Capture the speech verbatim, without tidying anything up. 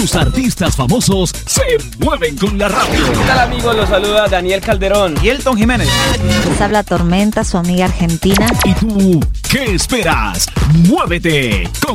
Los artistas famosos se mueven con la radio. ¿Qué tal, amigos? Los saluda Daniel Calderón y Elton Jiménez. Les habla Tormenta, su amiga argentina. ¿Y tú qué esperas? ¡Muévete con